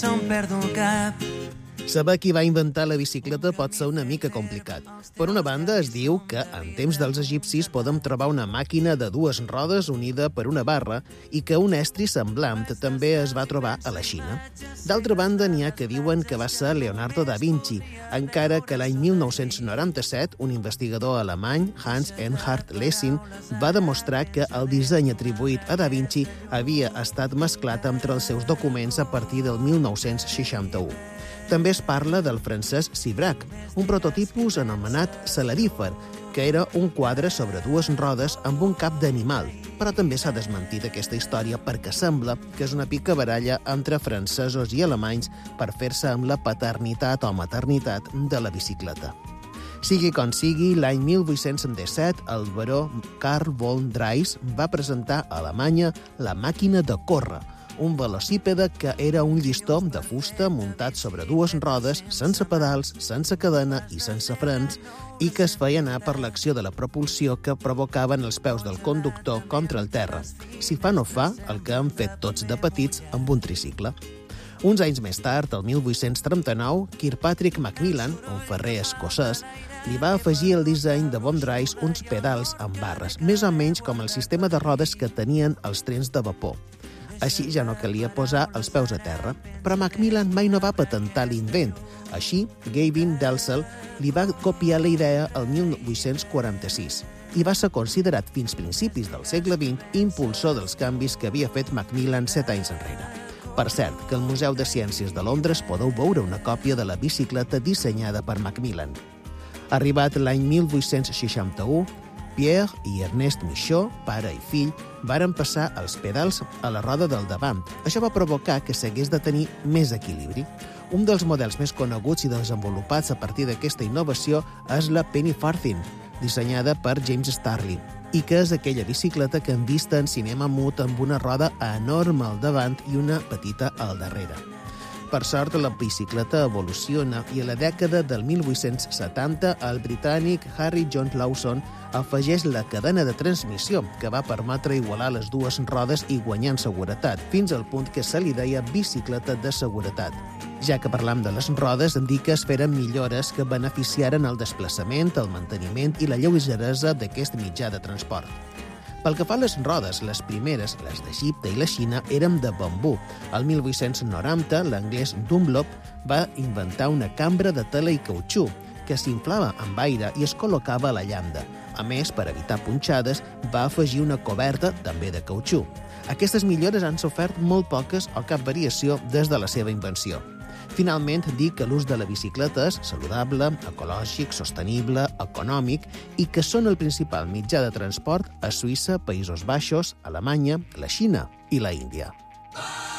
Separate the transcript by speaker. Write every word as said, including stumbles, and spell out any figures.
Speaker 1: Em perdo el cap.
Speaker 2: Saber qui va inventar la bicicleta pot ser una mica complicat. Per una banda, es diu que en temps dels egipcis podem trobar una màquina de dues rodes unida per una barra i que un estri semblant també es va trobar a la Xina. D'altra banda, n'hi ha que diuen que va ser Leonardo da Vinci, encara que l'any mil nou-cents noranta-set un investigador alemany, Hans Enhard Lessing, va demostrar que el disseny atribuït a da Vinci havia estat mesclat entre els seus documents a partir del mil nou-cents seixanta-u. També es parla del francès Cibrac, un prototipus anomenat celarífer, que era un quadre sobre dues rodes amb un cap d'animal, però també s'ha desmentit aquesta història perquè sembla que és una picabaralla entre francesos i alemanys per fer-se amb la paternitat o maternitat de la bicicleta. Sigui com sigui, l'any mil vuit-cents disset, el baró Karl von Drais va presentar a Alemanya la màquina de córrer, un velocípede que era un llistó de fusta muntat sobre dues rodes, sense pedals, sense cadena i sense frens, i que es feia anar per l'acció de la propulsió que provocaven els peus del conductor contra el terra. Si fa no fa, el que han fet tots de petits amb un tricicle. Uns anys més tard, el mil vuit-cents trenta-nou, Kirkpatrick Macmillan, un ferrer escocès, li va afegir el disseny de von Drais uns pedals amb barres, més o menys com el sistema de rodes que tenien els trens de vapor. Així ja no calia posar els peus a terra. Però Macmillan mai no va patentar l'invent. Així, Gavin Dalzell li va copiar la idea el mil vuit-cents quaranta-sis i va ser considerat fins principis del segle vint impulsor dels canvis que havia fet Macmillan set anys enrere. Per cert, que al Museu de Ciències de Londres podeu veure una còpia de la bicicleta dissenyada per Macmillan. Arribat l'any mil vuit-cents seixanta-u, Pierre i Ernest Michaud, pare i fill, varen passar els pedals a la roda del davant. Això va provocar que s'hagués de tenir més equilibri. Un dels models més coneguts i desenvolupats a partir d'aquesta innovació és la Penny Farthing, dissenyada per James Starley, i que és aquella bicicleta que hem vist en cinema mut amb una roda enorme al davant i una petita al darrere. Per sort, la bicicleta evoluciona i a la dècada del mil vuit-cents setanta el britànic Harry John Lawson afegeix la cadena de transmissió que va permetre igualar les dues rodes i guanyar en seguretat, fins al punt que se li deia bicicleta de seguretat. Ja que parlam de les rodes, em dic que es feren millores que beneficiaren el desplaçament, el manteniment i la lleugeresa d'aquest mitjà de transport. Pel que fa a les rodes, les primeres, les d'Egipte i la Xina, eren de bambú. Al mil vuit-cents noranta, l'anglès Dunlop va inventar una cambra de tela i cautxú que s'inflava amb aire i es col·locava a la llanda. A més, per evitar punxades, va afegir una coberta també de cautxú. Aquestes millores han sofert molt poques o cap variació des de la seva invenció. Finalment, dic que l'ús de la bicicleta és saludable, ecològic, sostenible, econòmic i que són el principal mitjà de transport a Suïssa, Països Baixos, Alemanya, la Xina i la Índia.